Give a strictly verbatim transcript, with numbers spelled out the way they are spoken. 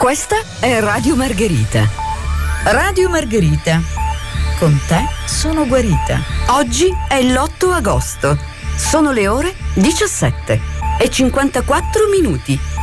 Questa è Radio Margherita. Radio Margherita. Con te sono guarita. Oggi è l'otto agosto. Sono le ore diciassette e cinquantaquattro minuti.